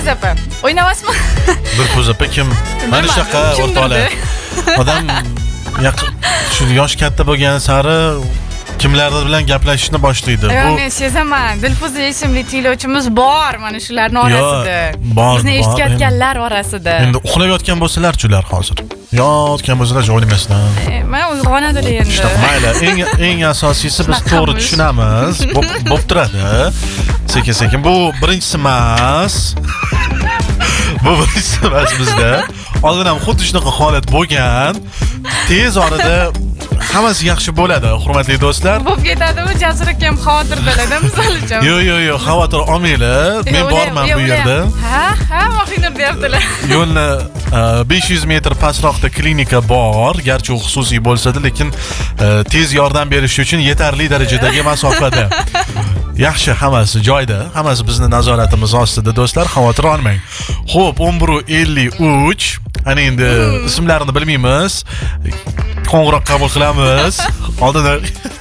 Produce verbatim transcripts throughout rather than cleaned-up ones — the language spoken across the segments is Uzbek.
Dilfuza opa, o'ynamasmi? Dilfuza opa kim? Mana shunaqa o'rtoqlar. Odam shu yosh katta bo'lgan sari kimlardir bilan gaplashishni boshlaydi. Bu men sezaman. Dilfuza ismli tinglovchimiz bor mana shularning orasida. Bizni eshitayotganlar orasida. Endi uxlab yotgan bo'lsalar-chi ular hozir. Yotgan bo'lsalar o'ynamasdan. Men uyg'onadilar endi. Işte mayli, eng eng asosiysi biz to'g'ri tushunamiz. Bo'p turadi. Sekin-sekin bu birinchisi emas. Bu birinchisi emas bizda. Oldin ham xuddi shunaqa holat bo'lgan. Tez orada hammasi yaxshi bo'ladi, hurmatli do'stlar. Bo'p ketadimi? Jasur akam xavotirdalarda, misol uchun. Yo'q, yo'q, yo'q, xavotir olmanglar. Men borman bu yerda. Ha, ha, Mohinur deyaptilar. Yo'lni besh yuz metr pastroqda klinika bor, garchi u xususiy bo'lsa-da, lekin tez yordam berish uchun yetarli darajadagi masofada. Yaxshi, hammasi joyda, hammasi bizni nazoratimiz ostida do'stlar, xavotir olmang. Xo'p, o'n bir ellik uch, ana endi ismlarini bilmaymiz. Qo'ng'iroq qabul qilamiz. Oldin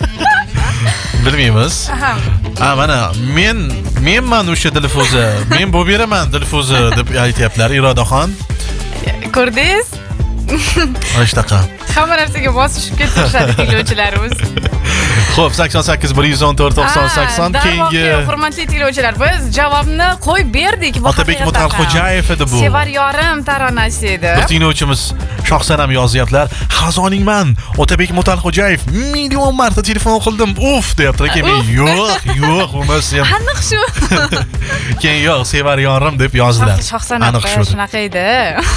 bilmaymiz. Ha, mana men menman o'sha Dilfuza. Men bo'lib beraman Dilfuza deb aytyaptilar Irodaxon. Ko'rdingiz? Mana shunaqa. Hamma narsaga bosishib ketishadi tinglovchilarimiz. Xo'p, sakson sakkiz bir yuz o'n to'rt to'qson sakson keyingi hurmatli tinglovchilar, biz javobni qo'yib berdik. Otabek Mutalxo'jayev edi bu. Sevar yorim taronasi edi. Bir tinglovchimiz Shohsanam yozyaptilar. Xazoningman, Otabek Mutalxo'jayev million marta telefon qildim. Uf, deyapti ekan. Men yo'q, yo'q, emas ham. Aniq shu. Keyin yo'q, Sevar yorim deb yozdilar. Shohsanam shunaqa edi.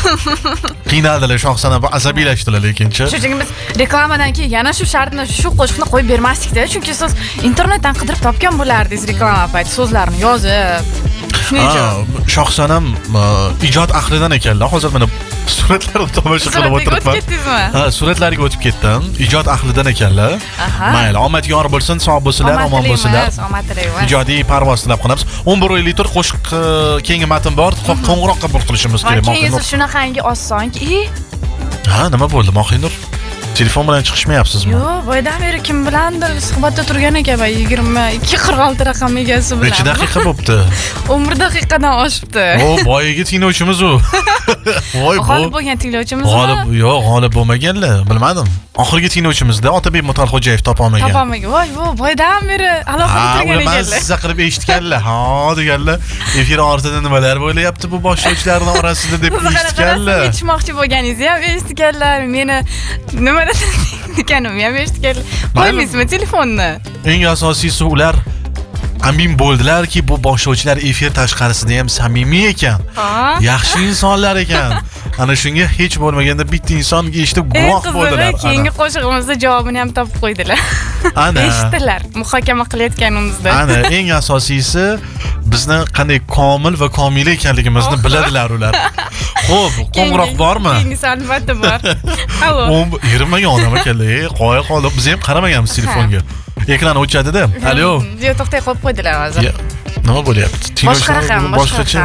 Qiynaldilar Shohsanam, asabiylashdilar lekinchi. Shuning uchun biz reklamadan keyin yana shu shartni, shu qo'shiqni qo'yib bermasdik-da, chunki siz internetdan qidirib topgan bo'lardingiz reklama payti so'zlarni yozib. Shuning uchun Shohsanam ijod ahlidan ekanlar. Hozir mana suratlarni tomosha qilib o'tiribman. Ha, suratlariga o'tib ketdim. Ijod ahlidan ekanlar. Mayli, omad yor bo'lsin, sog' bo'lsinlar, omon bo'lsinlar. Ijodiy parvoz tilab qolamiz. o'n bir ellik to'rt qo'shiq keyingi matn bor. Qo'ng'iroq qabul qilishimiz kerak. Keyin shunaqangi osonki, ha, nima bo'ldi, Mohinur? Telefon bilan chiqishmayapsizmi? Yo'q, boydan beri kim bilandir suhbatda turgan ekan, yigirma ikki qirq olti raqam egasi bilan. Necha daqiqa bo'pti? o'n bir daqiqadan oshibdi. O, boyiga tinglovchimiz u. Voy, bu. G'olib bo'lgan tinglovchimizmi? G'olib, yo'q, g'olib bo'lmaganlar, bilmadim. Oxirgi tinglovchimizda Otabek Mutalxo'jayev topolmagan. Topolmagan. Voy, bu boydan beri aloqada turgan ekanlar. Siz qilib eshitganlar. Ha, deganlar. Efir ortida nimalar bo'layapti bu boshlovchilarning orasida deb eshitganlar. Yetishmoqchi bo'lganingizni ham eshitganlar. Meni nima ekanimni ham eshitganlar. Qo'ymaysizmi telefonni? Eng asosiysi ular amin bo'ldilarki, bu boshlovchilar efir tashqarisida ham samimiy ekan. Yaxshi insonlar ekan. Ana shunga hech bo'lmaganda bitta inson eshitib guvoh bo'ldilar. Keyingi qo'shig'imizda javobini ham topib qo'ydilar. Ana. Eshitdilar muhokama qilayotganimizda. Ana, eng asosiysi bizni qanday komil va komila ekanligimizni biladilar ular. Xo'p, qo'ng'iroq bormi? Keyingisi albatta bor. Allo. Yigirmaga odam ekanlar. Qo'ya qolib, biz ham qaramaganmiz telefonga. Ekran o'chadi-da. Allo. Yo'q, to'xtay qo'yib qo'ydilar hozir. Nima bo'lyapti? Boshqa raqam, boshqacha.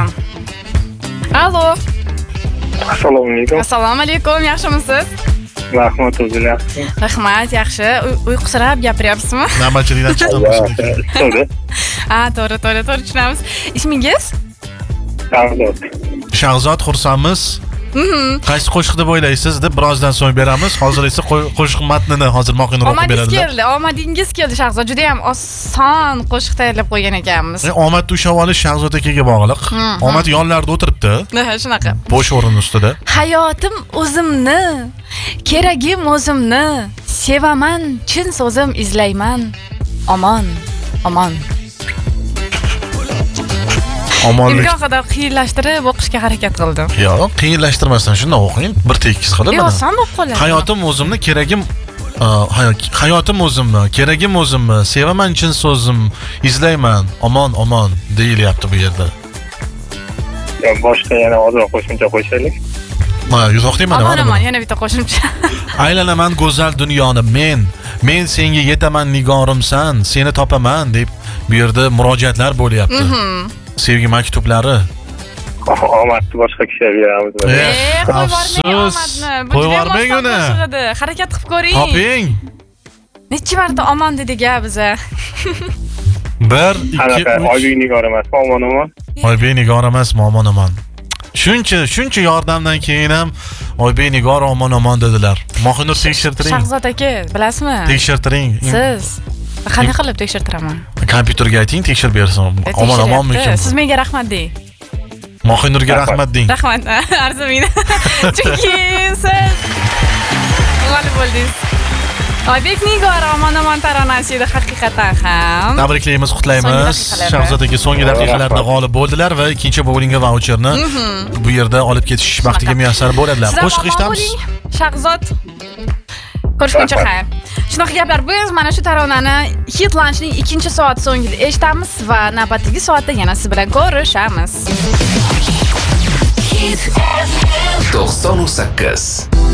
Allo. Assalomu alaykum. Assalomu alaykum, yaxshimisiz? Rahmat, o'zinglar yaxshimi? Rahmat, yaxshi. Uyqusirab gapiryapsizmi? Navbatchilikdan chiqdingiz. To'g'ri. Ha, to'g'ri, to'g'ri, to'g'ri tushunamiz. Ismingiz? Shahzod. Shahzod, xursandmiz. Qaysi qo'shiq deb o'ylaysiz deb birozdan so'ng beramiz. Hozir esa qo'shiq matnini hozir Mohinur o'qib beradilar. Omadingiz keldi, omadingiz keldi Shahzod. Juda ham oson qo'shiq tayyorlab qo'ygan ekanmiz. Omad ushavolish Shahzod akaga bog'liq. Omad yonlarida o'tiribdi. Ha, shunaqa. Bo'sh o'rin ustida. Hayotim o'zimni, keragim o'zimni, sevaman, chin so'zim izlayman. Omon, omon. Omonlik. Imkon qadar qiyinlashtirib o'qishga harakat qildim. Yo'q, qiyinlashtirmasdan shunday o'qing, bir tekis qilib. Yo'q, oson bo'lib qoladi. Hayotim o'zimni, keragim hayotim o'zimni, keragim o'zimni, sevaman chin so'zim, izlayman. Omon, omon deyilyapti bu yerda. Yo'q, boshqa yana ozroq qo'shimcha qo'shaylik. Mana, yo'q deyman, mana. Omon, yana bitta qo'shimcha. Aylanaman go'zal dunyoni men, men senga yetaman nigorimsan, seni topaman deb bu yerda murojaatlar bo'lyapti. Sevgi maktublari. Omadni boshqa kishiga beramiz. Afsus. Qo'yvormang uni. Harakat qilib ko'ring. Toping. Necha marta omon dedik-a biza. bir ikki Qanaqa uch Oybek Nigor emas, omon omon. Oybek Nigor emas, omon omon. Shuncha shuncha yordamdan keyin ham Oybek Nigor omon omon dedilar. Mohinur tekshirtiring. Shahzod aka, bilasizmi? Tekshirtiring. Siz qanday qilib tekshirtiraman? Kompyuterga ayting, tekshirib bersin. Omon omonmikin? Siz menga rahmat deng. Mohinurga rahmat deng. Rahmat, arzimaydi. Chunki siz g'olib bo'ldingiz. Oybek Nigor omon omon taronasi edi haqiqatan ham. Tabriklaymiz, qutlaymiz. Shahzod aka so'nggi daqiqalarda g'olib bo'ldilar va ikkinchi bowlingga voucherni bu yerda olib ketish baxtiga muyassar bo'ladilar. Qo'shiq eshitamiz. Shahzod. Ko'rishguncha xayr. Shunaqa gaplar. Biz mana shu taronani Hit Lunchning ikkinchi soat so'ngida eshitamiz va navbatdagi soatda yana siz bilan ko'rishamiz. to'qson sakkiz